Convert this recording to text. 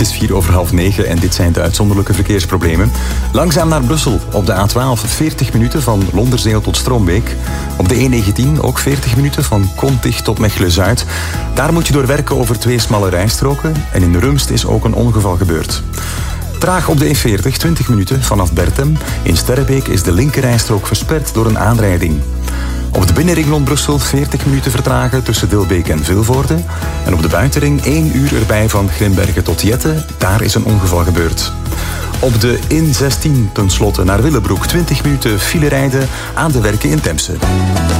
is 9:04 en dit zijn de uitzonderlijke verkeersproblemen. Langzaam naar Brussel. Op de A12 40 minuten van Londerzeel tot Stroombeek. Op de E19 ook 40 minuten van Kontig tot Mechelen-Zuid. Daar moet je doorwerken over 2 smalle rijstroken. En in Rumst is ook een ongeval gebeurd. Traag op de E40, 20 minuten vanaf Bertem. In Sterrebeek is de linkerrijstrook versperd door een aanrijding. Op de binnenring rond Brussel 40 minuten vertragen tussen Dilbeek en Vilvoorde. En op de buitenring 1 uur erbij van Grimbergen tot Jette. Daar is een ongeval gebeurd. Op de N16 tenslotte naar Willebroek 20 minuten file rijden aan de werken in Temse.